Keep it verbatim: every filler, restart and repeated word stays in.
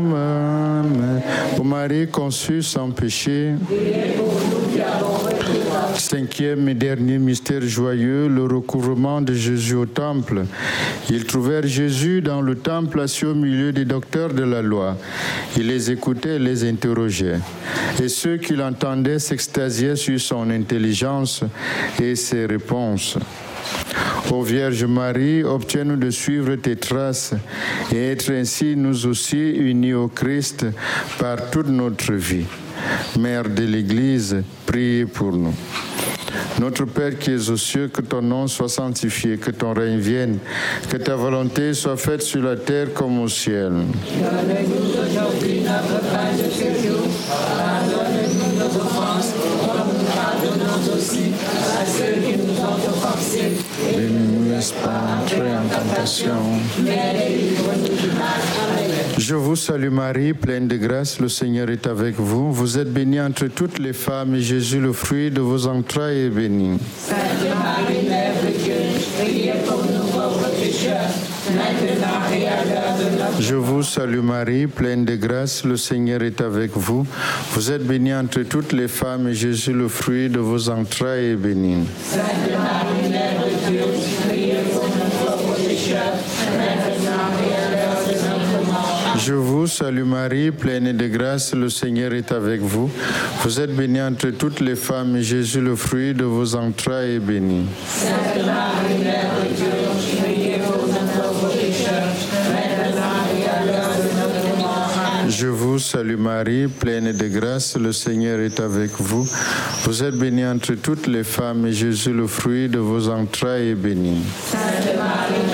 Ô Marie conçue sans péché. Cinquième et dernier mystère joyeux, le recouvrement de Jésus au temple. Ils trouvèrent Jésus dans le temple assis au milieu des docteurs de la loi. Il les écoutait et les interrogeait. Et ceux qui l'entendaient s'extasiaient sur son intelligence et ses réponses. Ô Vierge Marie, obtiens-nous de suivre tes traces et être ainsi nous aussi unis au Christ par toute notre vie. Mère de l'Église, priez pour nous. Notre Père qui es aux cieux, que ton nom soit sanctifié, que ton règne vienne, que ta volonté soit faite sur la terre comme au ciel. Donne-nous aujourd'hui notre pain de ce jour. Pardonne-nous nos offenses, comme nous pardonnons aussi à ceux qui nous ont offensés. Et ne nous laisse pas entrer en tentation. Mais délivre-nous du mal. Amen. Je vous salue Marie, pleine de grâce, le Seigneur est avec vous. Vous êtes bénie entre toutes les femmes et Jésus, le fruit de vos entrailles, est béni. Sainte Marie, Mère de Dieu, priez pour nous pauvres pécheurs, maintenant et à l'heure de notre mort. Je vous salue Marie, pleine de grâce, le Seigneur est avec vous. Vous êtes bénie entre toutes les femmes et Jésus, le fruit de vos entrailles, est béni. Sainte Marie, Mère de Dieu, priez pour nous pauvres pécheurs, maintenant et à l'heure de notre mort. Je vous salue Marie, pleine de grâce, le Seigneur est avec vous. Vous êtes bénie entre toutes les femmes et Jésus, le fruit de vos entrailles, est béni. Sainte Marie, Mère de Dieu, priez pour nous pauvres pécheurs, maintenant et à l'heure de notre mort. Amen. Je vous salue Marie, pleine de grâce, le Seigneur est avec vous. Vous êtes bénie entre toutes les femmes et Jésus, le fruit de vos entrailles, est béni. Sainte Marie,